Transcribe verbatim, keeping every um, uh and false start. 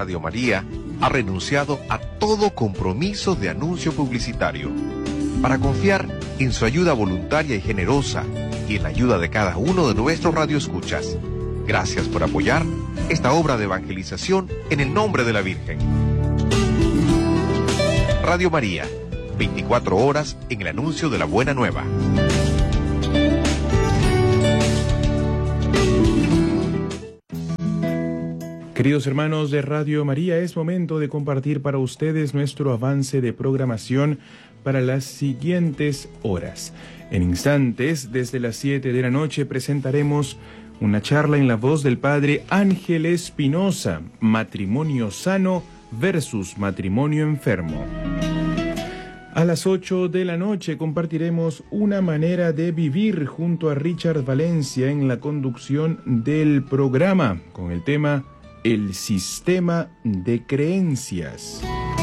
Radio María ha renunciado a todo compromiso de anuncio publicitario para confiar en su ayuda voluntaria y generosa y en la ayuda de cada uno de nuestros radioescuchas. Gracias por apoyar esta obra de evangelización en el nombre de la Virgen. Radio María, veinticuatro horas en el anuncio de la buena nueva. Queridos hermanos de Radio María, es momento de compartir para ustedes nuestro avance de programación para las siguientes horas. En instantes, desde las siete de la noche, presentaremos una charla en la voz del Padre Ángel Espinosa, matrimonio sano versus matrimonio enfermo. A las ocho de la noche compartiremos una manera de vivir junto a Richard Valencia en la conducción del programa, con el tema El sistema de creencias.